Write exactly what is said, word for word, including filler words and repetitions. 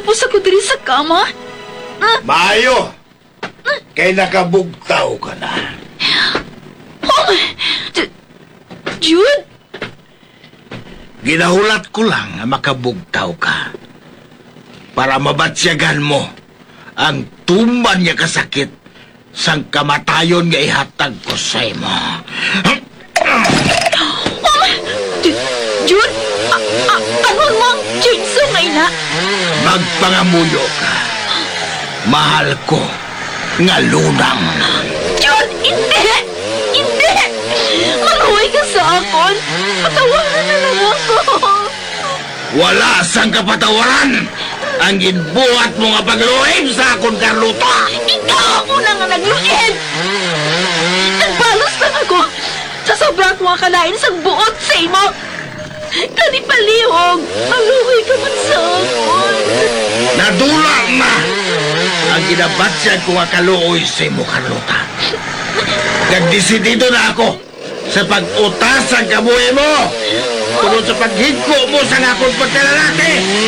Tapos ako diri sa kama. Maayo! Kay nakabugtaw ka na. Oh, J- Jude? Ginahulat ko lang na makabugtaw ka. Para mabatsyagan mo ang tumban niya kasakit sang kamatayon nga ihatag ko sa imo. J- Jude? A- a- ano mang Jigsaw ngayon na? Magpangamuyo ka. Mahal ko nga lunang. Jude, hindi! Hindi! Manuhay ka sa akon! Patawaran na lang ako! Wala sang kapatawaran ang ginbuhat mo nga pagluhim sa akon, Carlota. Ikaw ako na nga nagluid! Nagbalos lang ako sa sobra ko nga kalain sa buot sa imo! Kani palihog! Maluhay ka man sa akon! Nadulang na ang ginabatsyan ko nga kaluoy sa imo, Carlota. Nagdesidido na ako sa pag-utas ang kabuhi mo tungkol sa paghigko mo sa akong pagkalalaki.